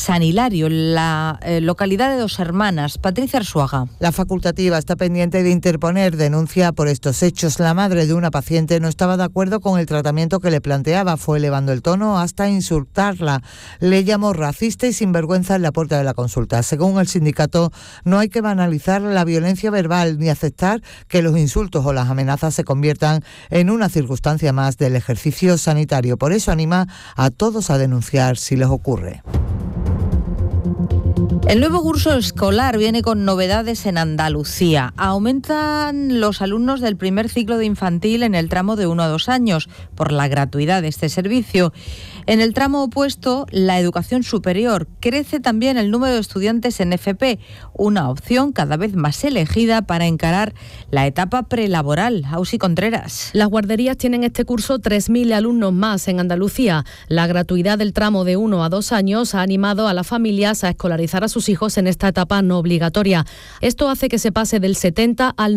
San Hilario, en la localidad de Dos Hermanas. Patricia Arzuaga. La facultativa está pendiente de interponer denuncia por estos hechos. La madre de una paciente no estaba de acuerdo con el tratamiento que le planteaba. Fue elevando el tono hasta insultarla. Le llamó racista y sinvergüenza en la puerta de la consulta. Según el sindicato, no hay que banalizar la violencia verbal ni aceptar que los insultos o las amenazas se conviertan en una circunstancia más del ejercicio sanitario. Por eso anima a todos a denunciar si les ocurre. El nuevo curso escolar viene con novedades en Andalucía. Aumentan los alumnos del primer ciclo de infantil en el tramo de 1 a 2 años por la gratuidad de este servicio. En el tramo opuesto, la educación superior. Crece también el número de estudiantes en FP, una opción cada vez más elegida para encarar la etapa prelaboral. Ausi Contreras. Las guarderías tienen este curso 3.000 alumnos más en Andalucía. La gratuidad del tramo de 1 a 2 años ha animado a las familias a escolarizar a sus hijos en esta etapa no obligatoria. Esto hace que se pase del 70 al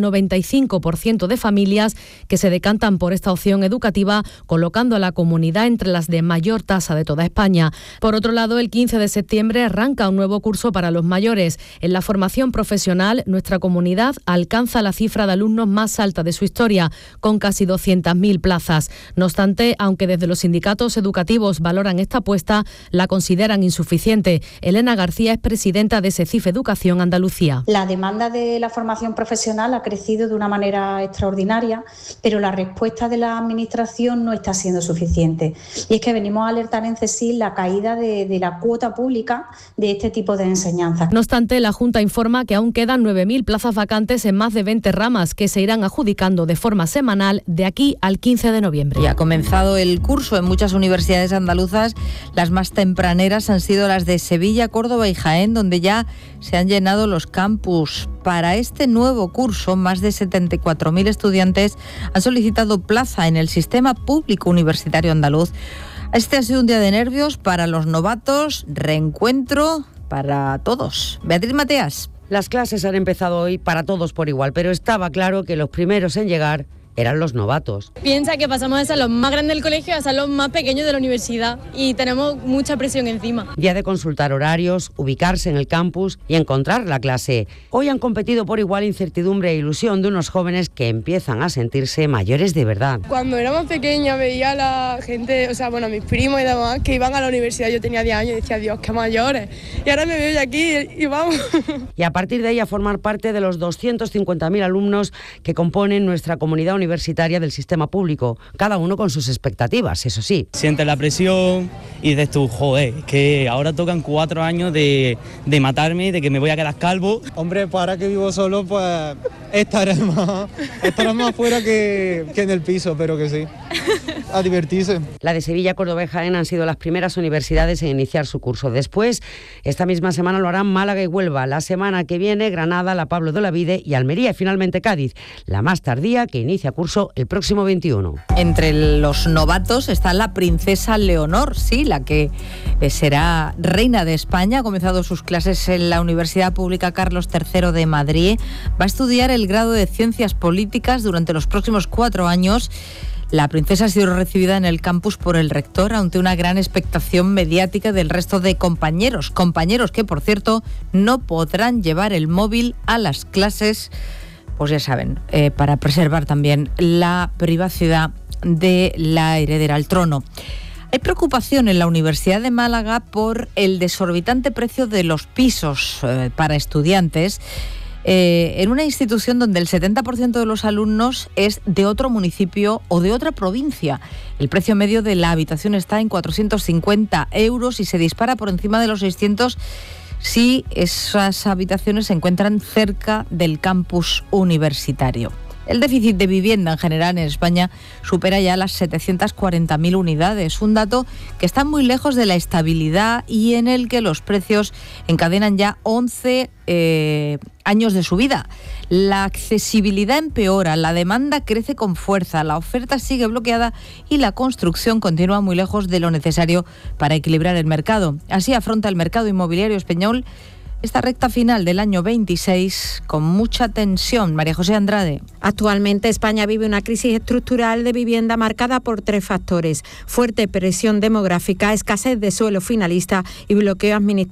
95% de familias que se decantan por esta opción educativa, colocando a la comunidad entre las de mayor tasa de toda España. Por otro lado, el 15 de septiembre arranca un nuevo curso para los mayores. En la formación profesional, nuestra comunidad alcanza la cifra de alumnos más alta de su historia, con casi 200.000 plazas. No obstante, aunque desde los sindicatos educativos valoran esta apuesta, la consideran insuficiente. Elena García es presidenta de SECIF Educación Andalucía. La demanda de la formación profesional ha crecido de una manera extraordinaria, pero la respuesta de la Administración no está siendo suficiente. Y es que venimos a alertar en CESIF la caída de la cuota pública de este tipo de enseñanzas. No obstante, la Junta informa que aún quedan 9.000 plazas vacantes en más de 20 ramas que se irán adjudicando de forma semanal de aquí al 15 de noviembre. Ya ha comenzado el curso en muchas universidades andaluzas. Las más tempraneras han sido las de Sevilla, Córdoba y Jaén, donde ya se han llenado los campus. Para este nuevo curso, más de 74.000 estudiantes han solicitado plaza en el sistema público universitario andaluz. Este ha sido un día de nervios para los novatos, reencuentro para todos. Beatriz Mateas. Las clases han empezado hoy para todos por igual, pero estaba claro que los primeros en llegar eran los novatos. Piensa que pasamos de ser los más grandes del colegio a ser los más pequeños de la universidad y tenemos mucha presión encima. Día de consultar horarios, ubicarse en el campus y encontrar la clase. Hoy han competido por igual incertidumbre e ilusión de unos jóvenes que empiezan a sentirse mayores de verdad. Cuando era más pequeña veía a la gente, mis primos y demás, que iban a la universidad. Yo tenía 10 años y decía, Dios, qué mayores. Y ahora me veo yo aquí y vamos. Y a partir de ahí a formar parte de los 250.000 alumnos que componen nuestra comunidad universitaria del sistema público, cada uno con sus expectativas, eso sí. Sientes la presión y dices tú, joder, que ahora tocan 4 años de matarme, de que me voy a quedar calvo. Hombre, pues ahora que vivo solo, pues estaré más fuera que en el piso, pero que sí, a divertirse. La de Sevilla, Córdoba y Jaén han sido las primeras universidades en iniciar su curso. Después, esta misma semana lo harán Málaga y Huelva. La semana que viene, Granada, La Pablo de Olavide y Almería, y finalmente Cádiz, la más tardía, que inicia curso el próximo 21. Entre los novatos está la princesa Leonor, sí, la que será reina de España. Ha comenzado sus clases en la Universidad Pública Carlos III de Madrid. Va a estudiar el grado de Ciencias Políticas durante los próximos 4 años. La princesa ha sido recibida en el campus por el rector ante una gran expectación mediática del resto de compañeros que, por cierto, no podrán llevar el móvil a las clases, pues ya saben, para preservar también la privacidad de la heredera al trono. Hay preocupación en la Universidad de Málaga por el desorbitante precio de los pisos para estudiantes, en una institución donde el 70% de los alumnos es de otro municipio o de otra provincia. El precio medio de la habitación está en 450 euros y se dispara por encima de los 600 si esas habitaciones se encuentran cerca del campus universitario. El déficit de vivienda en general en España supera ya las 740.000 unidades, un dato que está muy lejos de la estabilidad y en el que los precios encadenan ya 11 años de subida. La accesibilidad empeora, la demanda crece con fuerza, la oferta sigue bloqueada y la construcción continúa muy lejos de lo necesario para equilibrar el mercado. Así afronta el mercado inmobiliario español esta recta final del año 26 con mucha tensión. María José Andrade. Actualmente España vive una crisis estructural de vivienda marcada por 3 factores: fuerte presión demográfica, escasez de suelo finalista y bloqueo administrativo